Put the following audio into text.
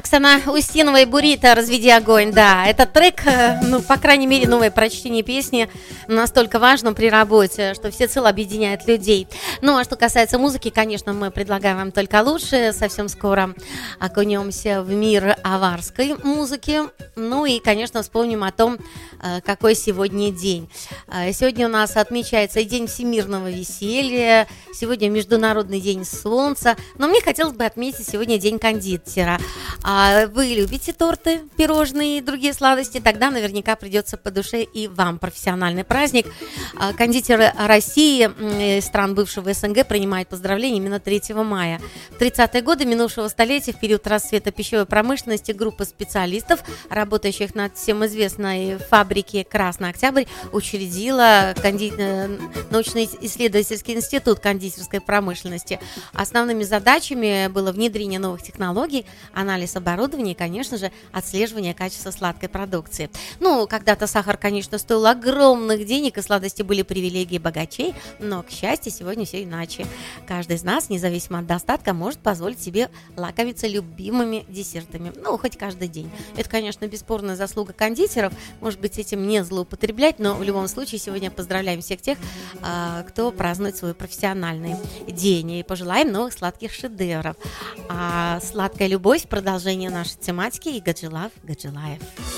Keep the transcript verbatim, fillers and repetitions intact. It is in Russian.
Оксана Устинова и Бурито «Разведи огонь». Да, этот трек, ну, по крайней мере, новое прочтение песни настолько важно при работе, что всецело объединяет людей. Ну, а что касается музыки, конечно, мы предлагаем вам только лучшее. Совсем скоро окунемся в мир аварской музыки. Ну и, конечно, вспомним о том, какой сегодня день. Сегодня у нас отмечается День всемирного веселья, сегодня Международный день солнца. Но мне хотелось бы отметить сегодня День кондитера. Вы любите торты, пирожные и другие сладости? Тогда наверняка придется по душе и вам профессиональный праздник. Кондитеры России, стран бывшего СНГ, принимают поздравления именно третьего мая. В тридцатые годы минувшего столетия, в период расцвета пищевой промышленности, группа специалистов, работающих над всем известной фабрике «Красный Октябрь», учредила конди... научно-исследовательский институт кондитерской промышленности. Основными задачами было внедрение новых технологий, анализ оборудования и, конечно же, отслеживание качества сладкой продукции. Ну, когда-то сахар, конечно, стоил огромных денег, и сладости были привилегией богачей, но, к счастью, сегодня все иначе. Каждый из нас, независимо от достатка, может позволить себе лакомиться любимыми десертами. Ну, хоть каждый день. Это, конечно, бесспорная заслуга кондитеров. Может быть, этим не злоупотреблять, но в любом случае сегодня поздравляем всех тех, кто празднует свой профессиональный день. И пожелаем новых сладких шедевров. А сладкая любовь — продолжение нашей тематики. И Гаджилав Гаджилаев.